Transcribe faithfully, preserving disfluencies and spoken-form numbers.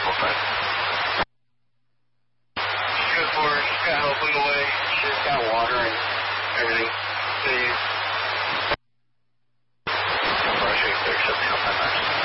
full time. She's good for her. She's got help on the way. She's got water and everything. So you